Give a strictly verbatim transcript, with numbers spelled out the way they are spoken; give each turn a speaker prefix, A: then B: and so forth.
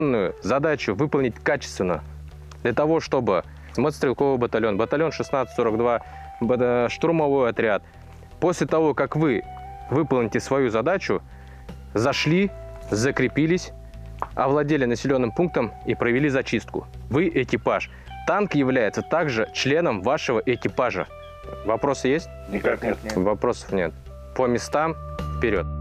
A: задачу выполнить качественно. Для того, чтобы мотострелковый батальон, батальон шестнадцать сорок два, штурмовой отряд, после того, как вы выполните свою задачу, зашли, закрепились, овладели населенным пунктом и провели зачистку. Вы экипаж. Танк является также членом вашего экипажа. Вопросы есть?
B: Никак нет.
A: Вопросов нет. По местам, вперед.